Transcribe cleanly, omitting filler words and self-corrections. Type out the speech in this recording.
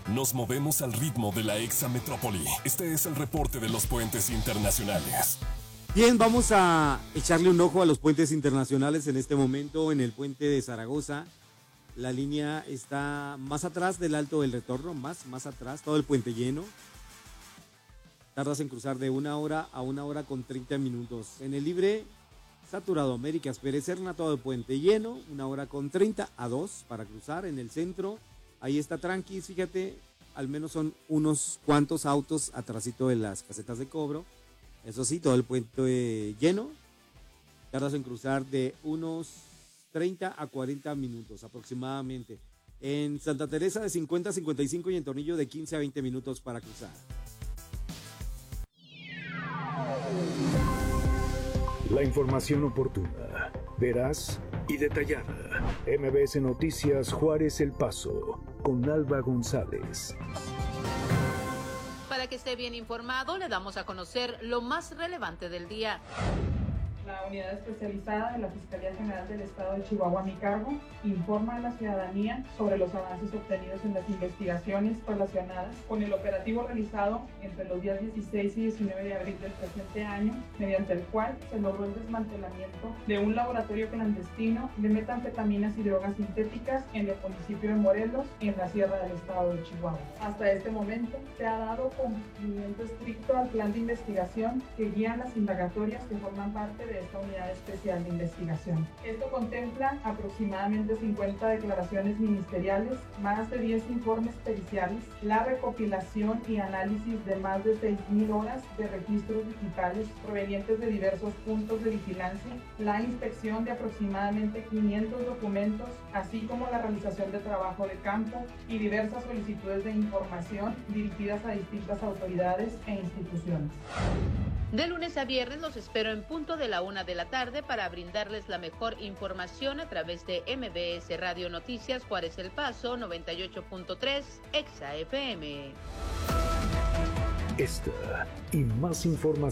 Nos movemos al ritmo de la exametrópoli. Este es el reporte de los puentes internacionales. Bien, vamos a echarle un ojo a los puentes internacionales en este momento. En el puente de Zaragoza, la línea está más atrás del Alto del Retorno, más atrás, todo el puente lleno. Tardas en cruzar de 1 hora a 1 hora con 30 minutos. En el Libre, saturado. Américas Pérez Serna, todo el puente lleno, 1 hora con 30 a 2 para cruzar. En el centro, ahí está tranqui, fíjate, al menos son unos cuantos autos atrásito de las casetas de cobro. Eso sí, todo el puente lleno. Tardas en cruzar de unos 30 a 40 minutos aproximadamente. En Santa Teresa de 50 a 55 y en Tornillo de 15 a 20 minutos para cruzar. La información oportuna, veraz y detallada. MBS Noticias Juárez El Paso, con Alba González. Para que esté bien informado, le damos a conocer lo más relevante del día. La unidad especializada de la Fiscalía General del Estado de Chihuahua, a mi cargo, informa a la ciudadanía sobre los avances obtenidos en las investigaciones relacionadas con el operativo realizado entre los días 16 y 19 de abril del presente año, mediante el cual se logró el desmantelamiento de un laboratorio clandestino de metanfetaminas y drogas sintéticas en el municipio de Morelos, en la sierra del estado de Chihuahua. Hasta este momento se ha dado cumplimiento estricto al plan de investigación que guía las indagatorias que forman parte de esta unidad especial de investigación. Esto contempla aproximadamente 50 declaraciones ministeriales, más de 10 informes periciales, la recopilación y análisis de más de 6,000 horas de registros digitales provenientes de diversos puntos de vigilancia, la inspección de aproximadamente 500 documentos, así como la realización de trabajo de campo y diversas solicitudes de información dirigidas a distintas autoridades e instituciones. De lunes a viernes los espero en punto de la 1 de la tarde para brindarles la mejor información a través de MBS Radio Noticias Juárez El Paso 98.3 Exa FM. Esta y más información